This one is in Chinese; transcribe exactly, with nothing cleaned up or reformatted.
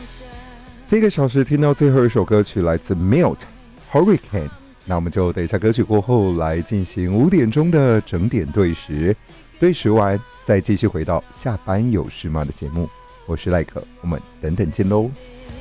这个小时听到最后一首歌曲来自 Melt Hurricane， 那我们就等一下歌曲过后来进行五点钟的整点对时，对时完再继续回到下班有事吗的节目。我是赖可，我们等等见喽。